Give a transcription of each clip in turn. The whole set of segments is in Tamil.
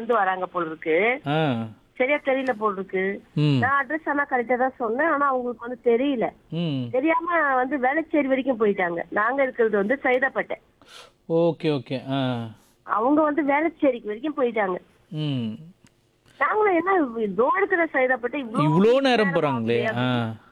இருந்து வராங்க போல இருக்கு. ஆ. சரியா தெரியல போல இருக்கு. ம். நான் அட்ரஸ் ஆனா கரெக்டா தான் சொன்னேன். ஆனா அவங்களுக்கு வந்து தெரியல. ம். தெரியாம வந்து வேளச்சேரி வரைக்கும் போயிட்டாங்க. நாங்க இருக்கிறது வந்து சைதாப்பேட்டை. Okay, okay. ஆ. அவங்க வந்து வேளச்சேரிக்கு வரைக்கும் போயிட்டாங்க. ம். நாங்களும் என்ன இதோ இருக்கிற சைதாப்பேட்டை இவ்ளோ நேரம் போறாங்களே. ஆ.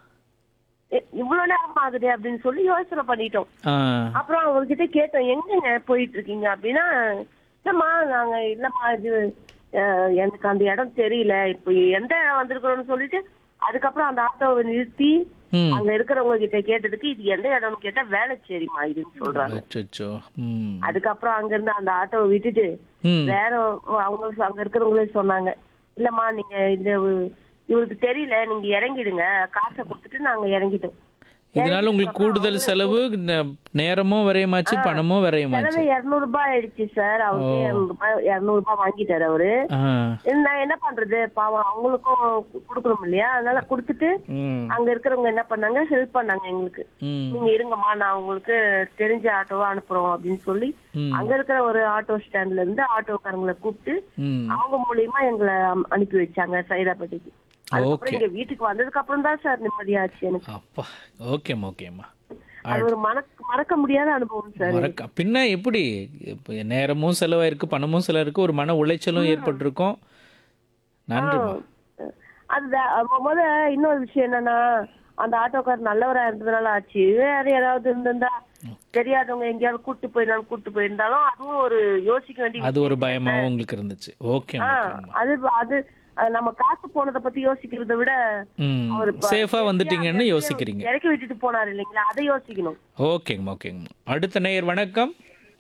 இவ்வளவு நேரம் ஆகுது அப்படின்னு சொல்லி யோசனை பண்ணிட்டோம். ஆ. அப்புறம் அவர்கிட்ட கேட்டோம், எங்கங்க போயிட்டு இருக்கீங்க அப்படின்னா, இல்லம்மா நாங்க இல்லம்மா இது எனக்கு அந்த இடம் தெரியல, இப்போ எந்த இடம் வந்திருக்கிறோம்னு சொல்லிட்டு அதுக்கப்புறம் அந்த ஆட்டோவை நிறுத்தி ம். அங்க இருக்கிறவங்க கிட்ட கேட்டதுக்கு இது எந்த இடம்னு கேட்டா வேளச்சேரிமா இதுன்னு சொல்றாங்க. அச்சச்சோ. ம். அதுக்கப்புறம் அங்க இருந்து அந்த ஆட்டோவை விட்டுட்டு ம். வேற அவங்க அங்க இருக்கிறவங்களே சொன்னாங்க, இல்லம்மா நீங்க இந்த இவருக்கு தெரியல, நீங்க இறங்கிடுங்க, காசை கொடுத்துட்டு நாங்க இறங்கிட்டோம். இதனால உங்களுக்கு கூடுதல் செலவு, நேரமும் விரயமாச்சு, பணமும் செலவு விரயமாச்சு. 200 ரூபாய் ஆயிடுச்சு சார். அவருக்கு 200 ரூபாய் வாங்கிட்டாரு அவரு. ஆ. நான் என்ன பண்றது, பாவம் அவங்களுக்கும் கொடுக்கணும் இல்லையா, அதனால கொடுத்துட்டு ம். அங்க இருக்கிறவங்க என்ன பண்ணாங்க, ஹெல்ப் பண்ணாங்க எங்களுக்கு. ம். நீங்க இருங்கம்மா, நான் உங்களுக்கு தெரிஞ்ச ஆட்டோவா அனுப்புறோம் அப்படின்னு சொல்லி ம். அங்க இருக்கிற ஒரு ஆட்டோ ஸ்டாண்ட்ல இருந்து ஆட்டோக்காரங்களை கூப்பிட்டு ம். அவங்க மூலியமா எங்களை அனுப்பி வச்சாங்க சைதாப்பேட்டைக்கு. அதுக்கப்புறம் ஓகே. இங்க வீட்டுக்கு வந்ததுக்கு அப்புறம் தான் சார் நிம்மதியாச்சு எனக்கு. அப்பா. ஓகேம்மா, ஓகேம்மா. அது ஒரு மறக்க முடியாத அனுபவம் சார். பின்ன எப்படி இப்ப நேரமும் செலவாயிருக்கு, பணமும் செலவிருக்கு, ஒரு மன உளைச்சலும் ஏற்பட்டிருக்கும். நன்றிம்மா. அது முத இன்னொரு விஷயம் என்னன்னா, அந்த ஆட்டோக்கார் நல்லவரா இருந்ததுனால ஆச்சு. வேற யாராவது இருந்திருந்தா தெரியாதவங்க எங்கேயாவது கூட்டு போயிருந்தாலும் அதுவும் ஒரு யோசிக்க வேண்டிய அது ஒரு பயமாவும் உங்களுக்கு இருந்துச்சு. ஓகேம்மா, ஓகேம்மா. அது நம்ம காசு போனதை பத்தி யோசிக்கிறதை விட ம். அவரு சேஃபா வந்துட்டீங்கன்னு யோசிக்கிறீங்க. இறக்கி விட்டுட்டு போனாரு இல்லைங்களா, அதை யோசிக்கணும். ஓகேங்கம்மா, ஓகேங்கம்மா. அடுத்த நேயர் வணக்கம்.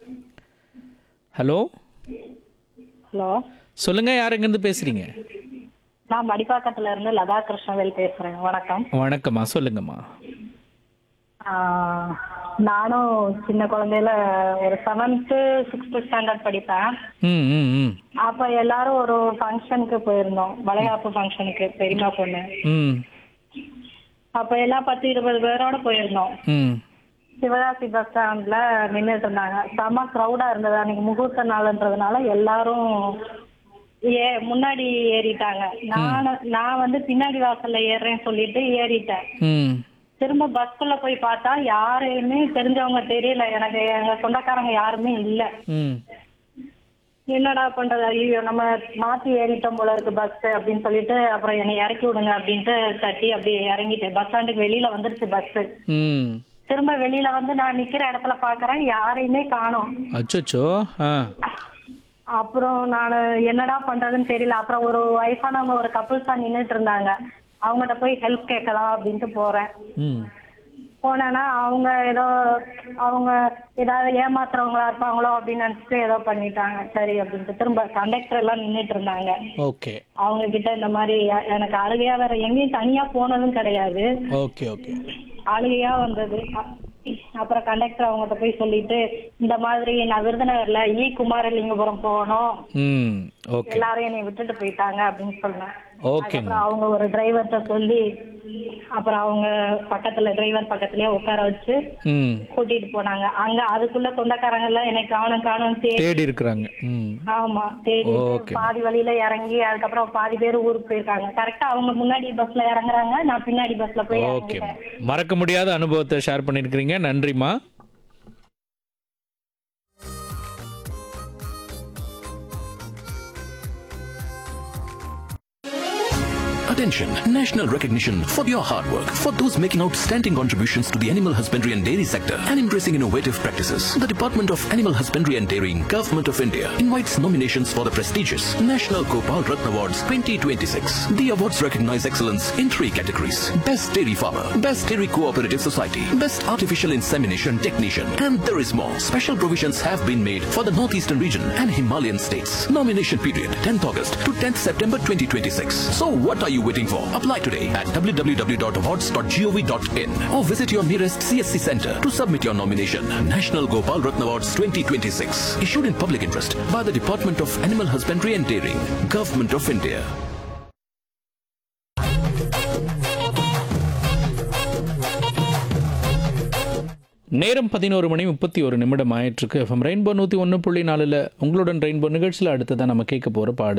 ஹலோ. ஹலோ, சொல்லுங்க, யார் எங்கேருந்து பேசுறீங்க? நான் மடிப்பாக்கத்துல இருந்து லதா கிருஷ்ணவேல் பேசுறேன். வணக்கம். வணக்கம்மா, சொல்லுங்கம்மா. நானும் சின்ன குழந்தையில ஒரு 7th 6th ஸ்டாண்டர்ட் படிப்பேன். ம். ம். ம். அப்ப எல்லாரும் ஒரு ஃபங்க்ஷனுக்கு போயிருந்தோம், வளைகாப்பு ஃபங்க்ஷனுக்கு, பெரியமா பொண்ணு. ம். அப்ப எல்லாம் 10-20 பேரோட போயிருந்தோம். ம். சிவகாசி பஸ் ஸ்டாண்ட்ல நின்றுட்டு இருந்தாங்க. செம க்ரௌடா இருந்தது. அன்னைக்கு முகூர்த்த நாள்ன்றதுனால எல்லாரும் முன்னாடி ஏறிட்டாங்க. நான் வந்து பின்னாடி வாசல்ல ஏறுறேன்னு சொல்லிட்டு ஏறிட்டேன். ம். திரும்ப பஸ்குள்ள போய் பார்த்தா யாரையுமே தெரிஞ்சவங்க தெரியல எனக்கு. எங்க சொந்தக்காரங்க யாருமே இல்ல. ம். என்னடா பண்றது, ஐயோ நம்ம மாத்தி ஏறிட்டோம் போல இருக்கு பஸ் அப்படின்னு சொல்லிட்டு அப்புறம் என்னை இறக்கி விடுங்க அப்படின்ட்டு தட்டி அப்படியே இறங்கிட்டேன். பஸ் ஸ்டாண்டுக்கு வெளியில வந்துருச்சு பஸ். ம். திரும்ப வெளியில வந்து நான் நிக்கிற இடத்துல பாக்குறேன், யாரையுமே காணோம். அச்சச்சோ. ஆ. அப்புறம் நான் என்னடா பண்றதுன்னு தெரியல. அப்புறம் ஒரு வயசானவங்க ஒரு கப்புள்ஸ் தான் நின்றுட்டு இருந்தாங்க. அவங்ககிட்ட போய் ஹெல்ப் கேட்கலாம் அப்படின்ட்டு போறேன். ம். போனேன்னா அவங்க ஏதாவது ஏமாத்துறவங்களா இருப்பாங்களோ அப்படின்னு நினைச்சிட்டு ஏதோ பண்ணிட்டாங்க. சரி அப்படின்ட்டு திரும்ப கண்டக்டர் எல்லாம் நின்றுட்டு இருந்தாங்க. ஓகே. அவங்க கிட்ட இந்த மாதிரி எனக்கு அழுகையா, வேற எங்கேயும் தனியா போனதும் கிடையாது, ஓகே, ஓகே. அழுகையா வந்தது. அப்புறம் கண்டக்டர் அவங்ககிட்ட போய் சொல்லிட்டு இந்த மாதிரி நான் விருதுநகர்ல குமாரலிங்கபுரம் போகணும், ம். ஓகே. எல்லாரும் என்னை விட்டுட்டு போயிட்டாங்க அப்படின்னு சொன்னேன். ஓகேங்க. அப்புறம் அவங்க ஒரு டிரைவர்கிட்ட சொல்லி அப்புறம் அவங்க டிரைவர் பக்கத்துலயே உட்கார வச்சு ம். கூட்டிட்டு போனாங்க. அங்க அதுக்குள்ள சொந்தக்காரங்க எல்லாம் என்னை காணும் தேடி இருக்கிறாங்க. ம். ஆமா, தேடி ஓகே. பாதி வழியில இறங்கி அதுக்கப்புறம் பாதி பேர் ஊருக்கு போயிருக்காங்க. கரெக்டா அவங்க முன்னாடி பஸ்ல இறங்குறாங்க, நான் பின்னாடி பஸ்ல போய் ஓகே. இறங்கிட்டேன். மறக்க முடியாத அனுபவத்தை ஷேர் பண்ணிருக்கீங்க. நன்றிம்மா. Attention! National recognition for your hard work. For those making outstanding contributions to the animal husbandry and dairy sector and embracing innovative practices, the Department of Animal Husbandry and Dairying, Government of India invites nominations for the prestigious National Gopal Ratna Awards 2026. The awards recognize excellence in 3 categories: Best Dairy Farmer, Best Dairy Cooperative Society, Best Artificial Insemination Technician, and there is more. Special provisions have been made for the Northeastern region and Himalayan states. Nomination period 10th August to 10th September 2026. So what are you waiting for? Apply today at www.awards.gov.in or visit your nearest CSC center to submit your nomination. National Gopal Ratna Awards 2026, issued in public interest by the Department of Animal Husbandry and Dairying, Government of India. நேரம் 11:31 ஆயிட்டிருக்கு. எஃப்எம் ரெயின்போ 101.4 உங்களுடன் ரெயின்போ நிகழ்ச்சியில் அடுத்ததான் நம்ம கேட்க போகிற பாடு